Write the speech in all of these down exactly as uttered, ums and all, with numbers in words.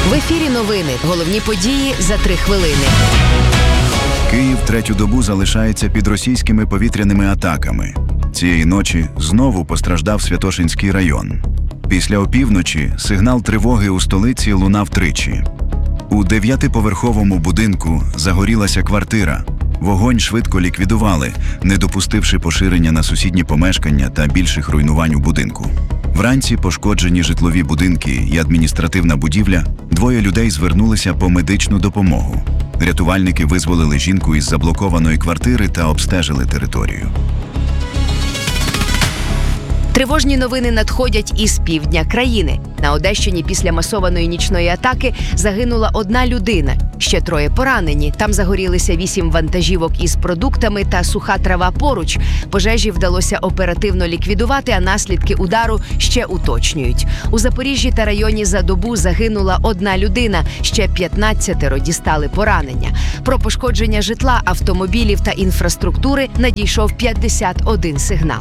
В ефірі новини. Головні події за три хвилини. Київ третю добу залишається під російськими повітряними атаками. Цієї ночі знову постраждав Святошинський район. Після опівночі сигнал тривоги у столиці лунав тричі. У дев'ятиповерховому будинку загорілася квартира. Вогонь швидко ліквідували, не допустивши поширення на сусідні помешкання та більших руйнувань у будинку. Вранці пошкоджені житлові будинки і адміністративна будівля. Двоє людей звернулися по медичну допомогу. Рятувальники визволили жінку із заблокованої квартири та обстежили територію. Тривожні новини надходять із півдня країни. На Одещині після масованої нічної атаки загинула одна людина. Ще троє поранені. Там загорілися вісім вантажівок із продуктами та суха трава поруч. Пожежі вдалося оперативно ліквідувати, а наслідки удару ще уточнюють. У Запоріжжі та районі за добу загинула одна людина. Ще п'ятнадцятеро дістали поранення. Про пошкодження житла, автомобілів та інфраструктури надійшов п'ятдесят один сигнал.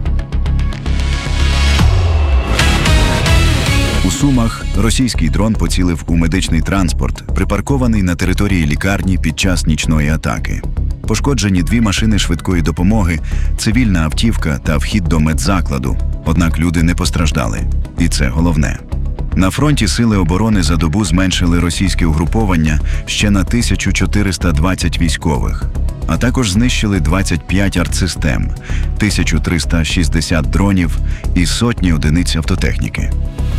У Сумах російський дрон поцілив у медичний транспорт, припаркований на території лікарні під час нічної атаки. Пошкоджені дві машини швидкої допомоги, цивільна автівка та вхід до медзакладу. Однак люди не постраждали. І це головне. На фронті сили оборони за добу зменшили російське угруповання ще на тисячу чотириста двадцять військових. А також знищили двадцять п'ять артсистем, тисячу триста шістдесят дронів і сотні одиниць автотехніки.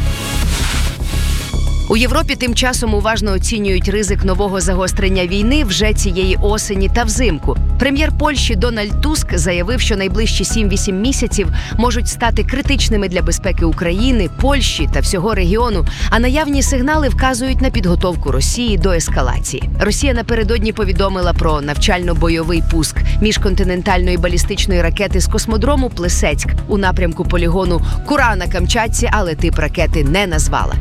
У Європі тим часом уважно оцінюють ризик нового загострення війни вже цієї осені та взимку. Прем'єр Польщі Дональд Туск заявив, що найближчі сім-вісім місяців можуть стати критичними для безпеки України, Польщі та всього регіону, а наявні сигнали вказують на підготовку Росії до ескалації. Росія напередодні повідомила про навчально-бойовий пуск міжконтинентальної балістичної ракети з космодрому Плисецьк у напрямку полігону Кура на Камчатці, але тип ракети не назвала.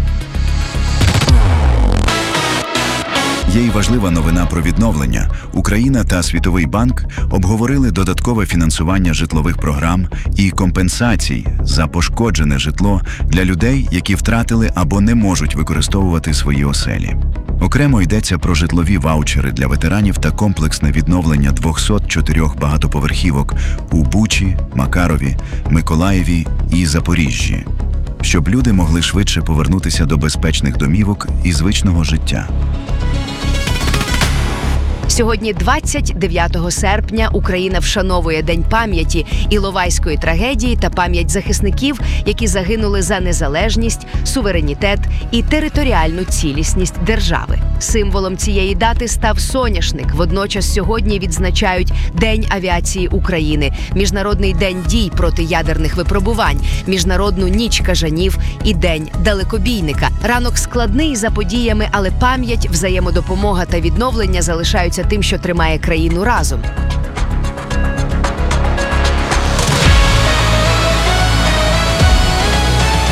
Є й важлива новина про відновлення. Україна та Світовий банк обговорили додаткове фінансування житлових програм і компенсацій за пошкоджене житло для людей, які втратили або не можуть використовувати свої оселі. Окремо йдеться про житлові ваучери для ветеранів та комплексне відновлення двохсот чотирьох багатоповерхівок у Бучі, Макарові, Миколаєві і Запоріжжі, щоб люди могли швидше повернутися до безпечних домівок і звичного життя. Сьогодні, двадцять дев'ятого серпня, Україна вшановує День пам'яті Іловайської трагедії та пам'ять захисників, які загинули за незалежність, суверенітет і територіальну цілісність держави. Символом цієї дати став соняшник. Водночас сьогодні відзначають День авіації України, Міжнародний день дій проти ядерних випробувань, Міжнародну ніч кажанів і День далекобійника. Ранок складний за подіями, але пам'ять, взаємодопомога та відновлення залишаються тим, що тримає країну разом.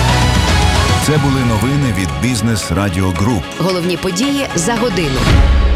Це були новини від Бізнес Радіо Груп. Головні події за годину.